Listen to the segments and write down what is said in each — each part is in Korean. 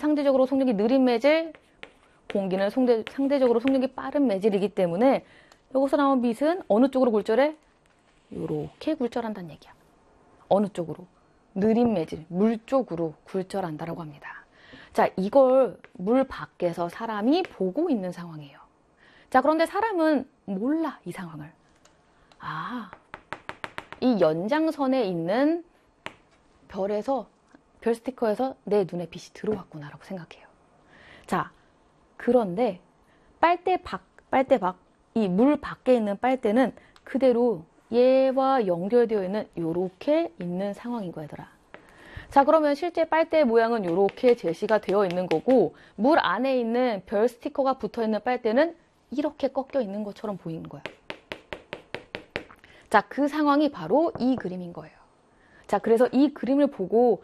상대적으로 속력이 느린 매질, 공기는 상대적으로 속력이 빠른 매질이기 때문에 여기서 나온 빛은 어느 쪽으로 굴절해? 이렇게 굴절한다는 얘기야. 어느 쪽으로? 느린 매질, 물 쪽으로 굴절한다라고 합니다. 자, 이걸 물 밖에서 사람이 보고 있는 상황이에요. 자, 그런데 사람은 몰라, 이 상황을. 아, 이 연장선에 있는 별 스티커에서 내 눈에 빛이 들어왔구나라고 생각해요. 자, 그런데 빨대 밖, 이 물 밖에 있는 빨대는 그대로 얘와 연결되어 있는 요렇게 있는 상황인 거야, 얘들아. 자, 그러면 실제 빨대의 모양은 요렇게 제시가 되어 있는 거고, 물 안에 있는 별 스티커가 붙어 있는 빨대는 이렇게 꺾여 있는 것처럼 보이는 거야. 자, 그 상황이 바로 이 그림인 거예요. 자, 그래서 이 그림을 보고,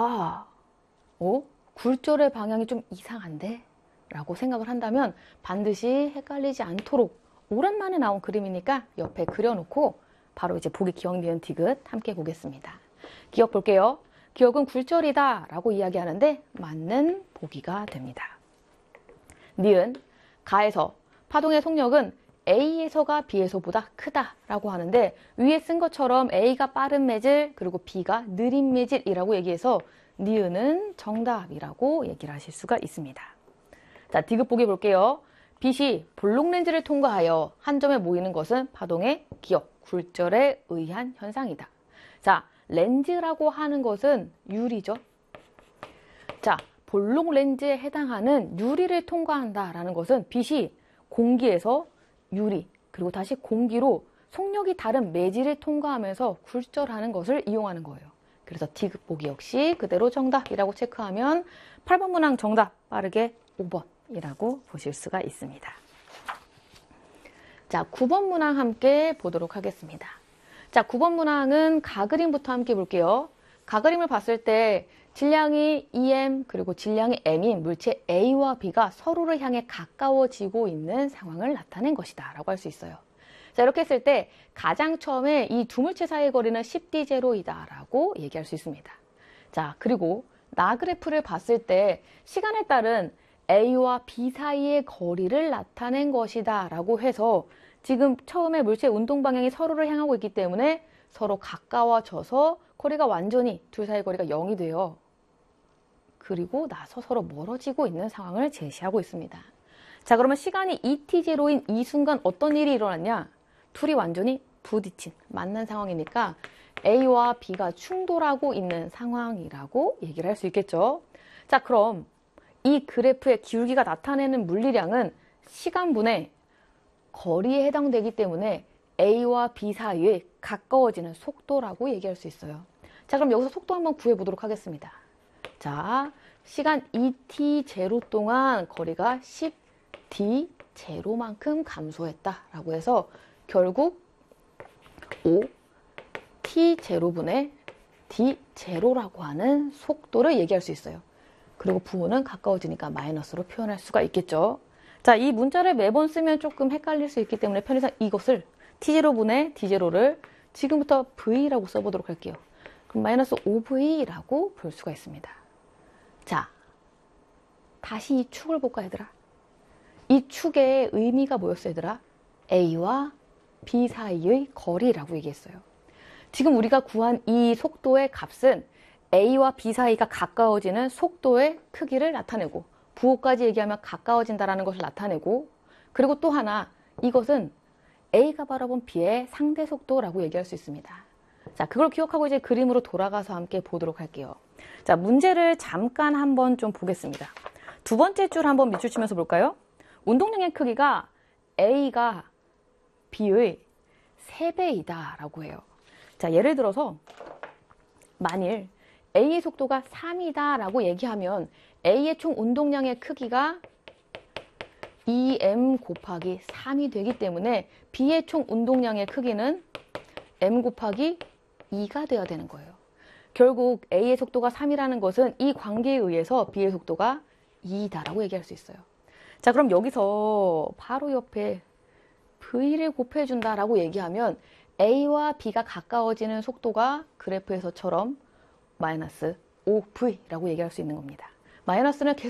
굴절의 방향이 좀 이상한데? 라고 생각을 한다면 반드시 헷갈리지 않도록 오랜만에 나온 그림이니까 옆에 그려놓고 바로 이제 보기 기억, 니은, 디귿 함께 보겠습니다. 기억 볼게요. 기억은 굴절이다 라고 이야기하는데 맞는 보기가 됩니다. 니은, 가에서 파동의 속력은 A에서가 B에서보다 크다 라고 하는데 위에 쓴 것처럼 A가 빠른 매질 그리고 B가 느린 매질이라고 얘기해서 니은은 정답이라고 얘기를 하실 수가 있습니다. 자, 디귿 보기 볼게요. 빛이 볼록 렌즈를 통과하여 한 점에 모이는 것은 파동의 기억, 굴절에 의한 현상이다. 자, 렌즈라고 하는 것은 유리죠. 자, 볼록 렌즈에 해당하는 유리를 통과한다라는 것은 빛이 공기에서 유리, 그리고 다시 공기로 속력이 다른 매질을 통과하면서 굴절하는 것을 이용하는 거예요. 그래서 디귿 보기 역시 그대로 정답이라고 체크하면 8번 문항 정답 빠르게 5번이라고 보실 수가 있습니다. 자, 9번 문항 함께 보도록 하겠습니다. 자, 9번 문항은 가그림부터 함께 볼게요. 가그림을 봤을 때 질량이 EM 그리고 질량이 M인 물체 A와 B가 서로를 향해 가까워지고 있는 상황을 나타낸 것이다 라고 할 수 있어요. 자, 이렇게 했을 때 가장 처음에 이 두 물체 사이의 거리는 10D0이다 라고 얘기할 수 있습니다. 자, 그리고 나그래프를 봤을 때 시간에 따른 A와 B 사이의 거리를 나타낸 것이다 라고 해서 지금 처음에 물체의 운동 방향이 서로를 향하고 있기 때문에 서로 가까워져서 거리가 완전히 둘 사이의 거리가 0이 돼요. 그리고 나서 서로 멀어지고 있는 상황을 제시하고 있습니다. 자, 그러면 시간이 2t0인 이 순간 어떤 일이 일어났냐? 둘이 완전히 부딪힌, 만난 상황이니까 A와 B가 충돌하고 있는 상황이라고 얘기를 할 수 있겠죠. 자, 그럼 이 그래프의 기울기가 나타내는 물리량은 시간분의 거리에 해당되기 때문에 A와 B 사이에 가까워지는 속도라고 얘기할 수 있어요. 자, 그럼 여기서 속도 한번 구해보도록 하겠습니다. 자, 시간 2t0 동안 거리가 10d0만큼 감소했다라고 해서 결국 5t0분의 d0라고 하는 속도를 얘기할 수 있어요. 그리고 부호는 가까워지니까 마이너스로 표현할 수가 있겠죠. 자, 이 문자를 매번 쓰면 조금 헷갈릴 수 있기 때문에 편의상 이것을 t0분의 d0를 지금부터 v라고 써보도록 할게요. 그럼 마이너스 5v라고 볼 수가 있습니다. 자, 다시 이 축을 볼까 얘들아? 이 축의 의미가 뭐였어 얘들아? A와 B 사이의 거리라고 얘기했어요. 지금 우리가 구한 이 속도의 값은 A와 B 사이가 가까워지는 속도의 크기를 나타내고 부호까지 얘기하면 가까워진다라는 것을 나타내고 그리고 또 하나 이것은 A가 바라본 B의 상대 속도라고 얘기할 수 있습니다. 자, 그걸 기억하고 이제 그림으로 돌아가서 함께 보도록 할게요. 자, 문제를 잠깐 한번 좀 보겠습니다. 두 번째 줄 한번 밑줄 치면서 볼까요? 운동량의 크기가 A가 B의 3배이다 라고 해요. 자, 예를 들어서 만일 A의 속도가 3이다 라고 얘기하면 A의 총 운동량의 크기가 2m 곱하기 3이 되기 때문에 B의 총 운동량의 크기는 m 곱하기 2가 되어야 되는 거예요. 결국 A의 속도가 3이라는 것은 이 관계에 의해서 B의 속도가 2다라고 얘기할 수 있어요. 자, 그럼 여기서 바로 옆에 V를 곱해준다라고 얘기하면 A와 B가 가까워지는 속도가 그래프에서처럼 마이너스 5V라고 얘기할 수 있는 겁니다. 마이너스는 계속